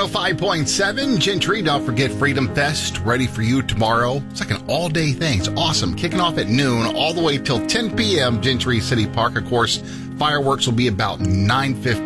105.7 Gentry. Don't forget Freedom Fest ready for you tomorrow. It's like an all-day thing. It's awesome. Kicking off at noon all the way till 10 p.m. Gentry City Park. Of course, fireworks will be about 9:15.